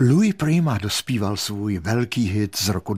Louis Prima dospíval svůj velký hit z roku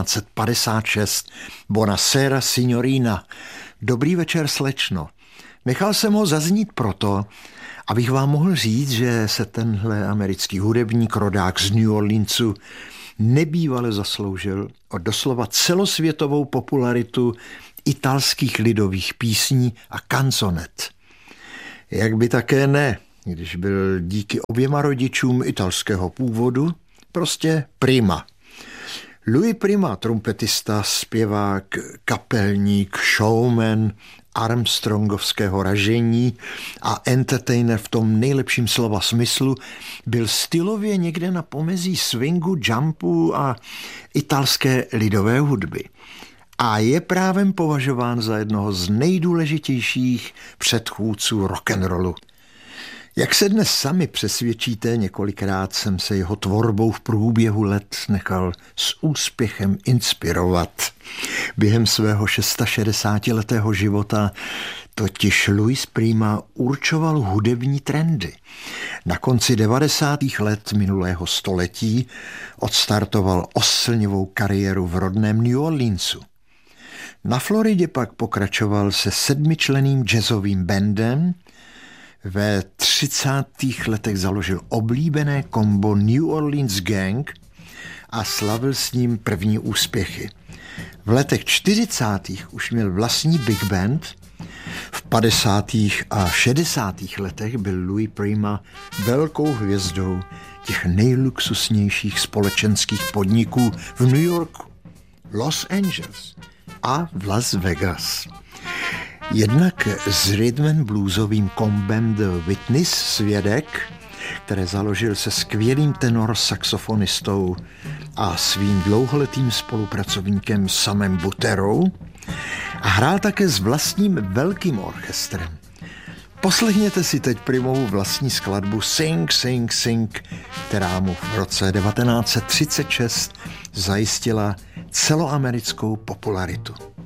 1956 Buonasera signorina. Dobrý večer, slečno. Nechal jsem ho zaznít proto, abych vám mohl říct, že se tenhle americký hudebník, rodák z New Orleansu, nebývale zasloužil o doslova celosvětovou popularitu italských lidových písní a canzonet. Jak by také ne, když byl díky oběma rodičům italského původu prostě Prima. Louis Prima, trumpetista, zpěvák, kapelník, showman, armstrongovského ražení a entertainer v tom nejlepším slova smyslu, byl stylově někde na pomezí swingu, jumpu a italské lidové hudby. A je právem považován za jednoho z nejdůležitějších předchůdců rock'n'rollu. Jak se dnes sami přesvědčíte, několikrát jsem se jeho tvorbou v průběhu let nechal s úspěchem inspirovat. Během svého 66letého života totiž Louis Prima určoval hudební trendy. Na konci 90. let minulého století odstartoval oslnivou kariéru v rodném New Orleansu. Na Floridě pak pokračoval se 7členným jazzovým bandem. Ve 30. letech založil oblíbené kombo New Orleans Gang a slavil s ním první úspěchy. V letech 40. už měl vlastní big band. V 50. a 60. letech byl Louis Prima velkou hvězdou těch nejluxusnějších společenských podniků v New Yorku, Los Angeles a v Las Vegas. Jednak s rhythm and bluesovým kombem The Witness svědek, které založil se skvělým tenor saxofonistou a svým dlouholetým spolupracovníkem Samem Butterou, a hrál také s vlastním velkým orchestrem. Poslechněte si teď Primovu vlastní skladbu Sing, Sing, Sing, která mu v roce 1936 zajistila celoamerickou popularitu.